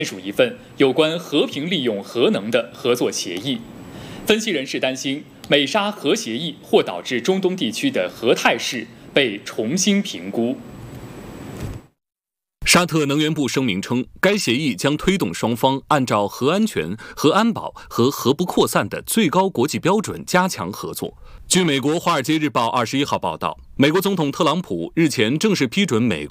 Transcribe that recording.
署一份有关和平利用核能的合作协议。分析人士担心，美沙核协议或导致中东地区的核态势被重新评估。 沙特能源部声明称，该协议将推动双方按照核安全、核安保和核不扩散的最高国际标准加强合作。据美国《华尔街日报》21号报道，美国总统特朗普日前正式批准美